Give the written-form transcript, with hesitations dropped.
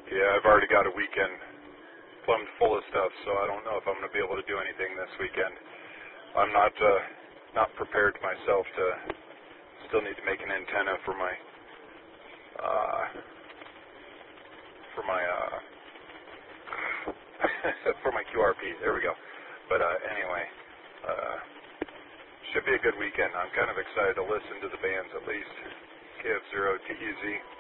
Yeah, I've already got a weekend plumbed full of stuff, so I don't know if I'm going to be able to do anything this weekend. I'm not prepared myself to still need to make an antenna for my for my QRP. There we go. But anyway, should be a good weekend. I'm kind of excited to listen to the bands at least. KF0 TEZ.